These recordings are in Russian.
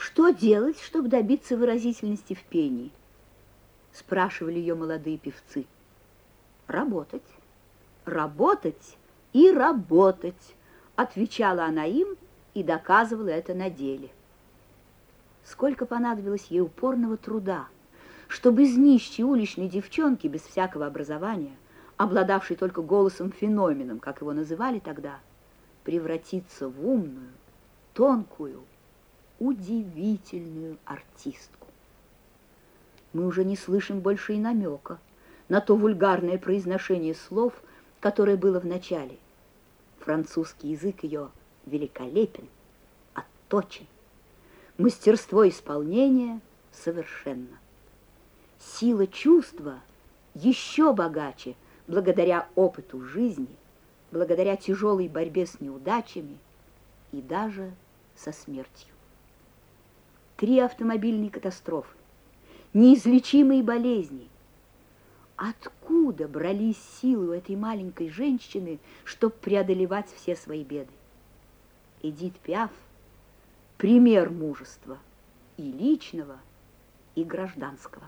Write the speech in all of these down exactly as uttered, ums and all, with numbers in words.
Что делать, чтобы добиться выразительности в пении? Спрашивали ее молодые певцы. Работать, работать и работать, отвечала она им и доказывала это на деле. Сколько понадобилось ей упорного труда, чтобы из нищей уличной девчонки без всякого образования, обладавшей только голосом-феноменом, как его называли тогда, превратиться в умную, тонкую, удивительную артистку. Мы уже не слышим больше и намека на то вульгарное произношение слов, которое было в начале. Французский язык ее великолепен, отточен. Мастерство исполнения совершенно. Сила чувства еще богаче благодаря опыту жизни, благодаря тяжелой борьбе с неудачами и даже со смертью. Три автомобильные катастрофы, неизлечимые болезни. Откуда брались силы у этой маленькой женщины, чтобы преодолевать все свои беды? Эдит Пиаф – пример мужества и личного, и гражданского.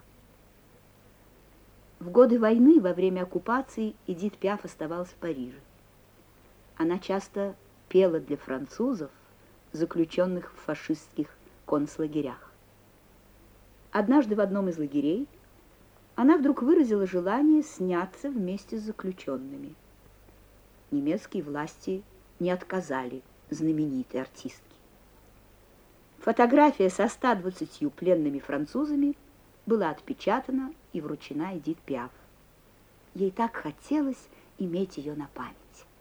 В годы войны, во время оккупации, Эдит Пиаф оставалась в Париже. Она часто пела для французов, заключенных в фашистских концлагерях. Однажды в одном из лагерей она вдруг выразила желание сняться вместе с заключенными. Немецкие власти не отказали знаменитой артистке. Фотография со ста двадцатью пленными французами была отпечатана и вручена Эдит Пиаф. Ей так хотелось иметь ее на память.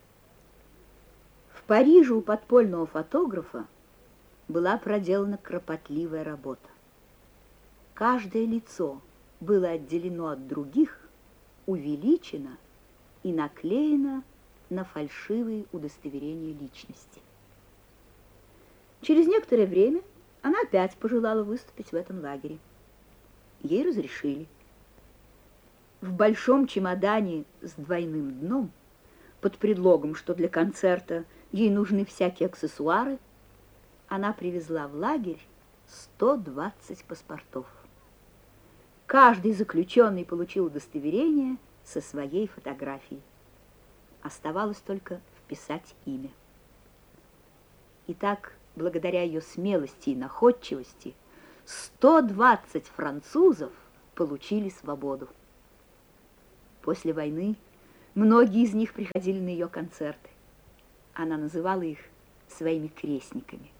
В Париже у подпольного фотографа была проделана кропотливая работа. Каждое лицо было отделено от других, увеличено и наклеено на фальшивые удостоверения личности. Через некоторое время она опять пожелала выступить в этом лагере. Ей разрешили. В большом чемодане с двойным дном, под предлогом, что для концерта ей нужны всякие аксессуары, она привезла в лагерь сто двадцать паспортов. Каждый заключенный получил удостоверение со своей фотографией. Оставалось только вписать имя. Итак, благодаря ее смелости и находчивости, сто двадцать французов получили свободу. После войны многие из них приходили на ее концерты. Она называла их своими крестниками.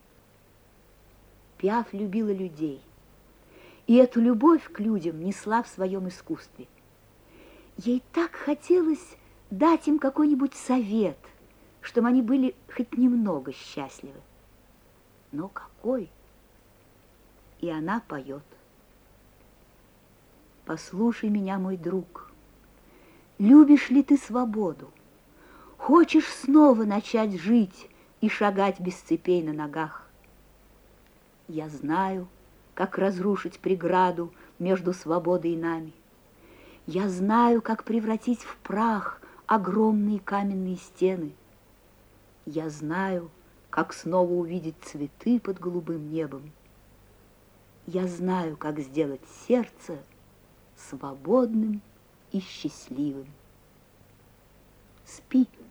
Пиаф любила людей, и эту любовь к людям несла в своем искусстве. Ей так хотелось дать им какой-нибудь совет, чтобы они были хоть немного счастливы. Но какой? И она поет. Послушай меня, мой друг, любишь ли ты свободу? Хочешь снова начать жить и шагать без цепей на ногах? Я знаю, как разрушить преграду между свободой и нами. Я знаю, как превратить в прах огромные каменные стены. Я знаю, как снова увидеть цветы под голубым небом. Я знаю, как сделать сердце свободным и счастливым. Спи.